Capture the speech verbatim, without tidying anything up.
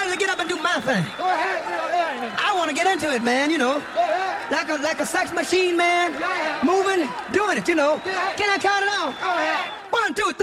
ready to get up and do my thing. Go ahead. Go ahead. I want to get into it, man, you know. Go ahead. Like a like a sex machine, man. Go ahead. Moving, doing it, you know. Go ahead. Can I count it out? Go ahead. One, two, three.